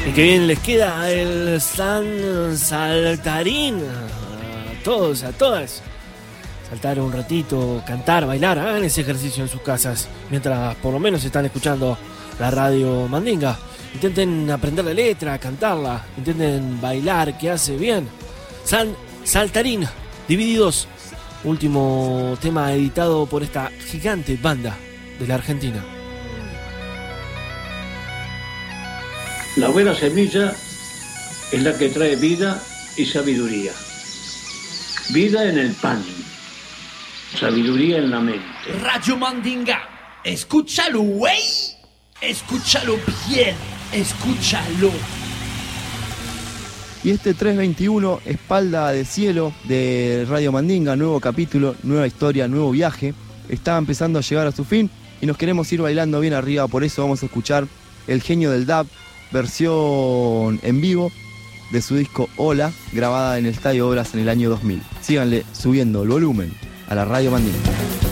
Y que bien les queda el San Saltarín. A todos, a todas. Saltar un ratito, cantar, bailar, hagan ese ejercicio en sus casas. Mientras por lo menos están escuchando la radio Mandinga. Intenten aprender la letra, cantarla. Intenten bailar, que hace bien. San Saltarín, Divididos. Último tema editado por esta gigante banda de la Argentina. La buena semilla es la que trae vida y sabiduría. Vida en el pan, sabiduría en la mente. Radio Mandinga, escúchalo, güey. Escúchalo bien, escúchalo. Y este 321, Espalda de Cielo, de Radio Mandinga, nuevo capítulo, nueva historia, nuevo viaje, está empezando a llegar a su fin y nos queremos ir bailando bien arriba, por eso vamos a escuchar El Genio del Dub, versión en vivo de su disco Hola, grabada en el Estadio Obras en el año 2000. Síganle subiendo el volumen a la Radio Mandinga.